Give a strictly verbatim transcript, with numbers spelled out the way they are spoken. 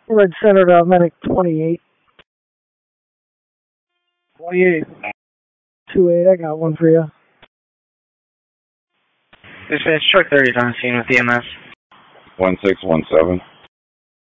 Red Center to Medic twenty-eight. twenty-eight. two eight, I got one for you. This is short thirty on scene with E M S. one six one seven.